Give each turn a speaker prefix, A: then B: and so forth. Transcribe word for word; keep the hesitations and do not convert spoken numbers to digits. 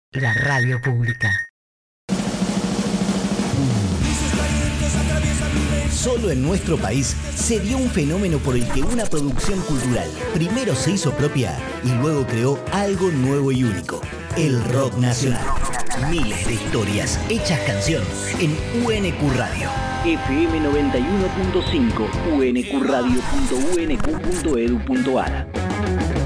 A: La radio pública.
B: Solo en nuestro país se dio un fenómeno por el que una producción cultural primero se hizo propia y luego creó algo nuevo y único: el rock nacional. Miles de historias hechas canción en U N Q Radio.
C: F M noventa y uno punto cinco, u n q radio punto u n q punto edu punto a r.